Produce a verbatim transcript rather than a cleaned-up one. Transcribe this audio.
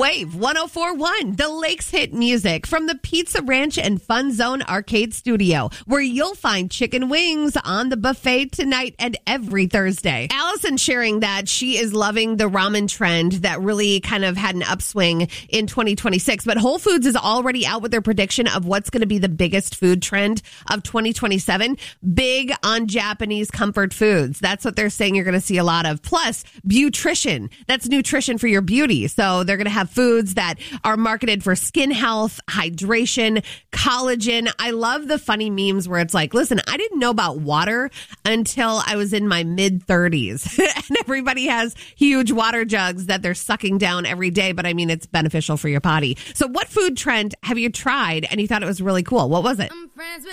Wave one oh four point one, the Lakes hit music from the Pizza Ranch and Fun Zone Arcade Studio, where you'll find chicken wings on the buffet tonight and every Thursday. Allison sharing that she is loving the ramen trend that really kind of had an upswing in twenty twenty-six, but Whole Foods is already out with their prediction of what's going to be the biggest food trend of twenty twenty-seven. Big on Japanese comfort foods. That's what they're saying you're going to see a lot of. Plus, Beautrition. That's nutrition for your beauty. So they're going to have foods that are marketed for skin health, hydration, collagen. I love the funny memes where it's like, listen, I didn't know about water until I was in my mid thirties. And everybody has huge water jugs that they're sucking down every day. But I mean, it's beneficial for your body. So what food trend have you tried and you thought it was really cool? What was it? I'm friends with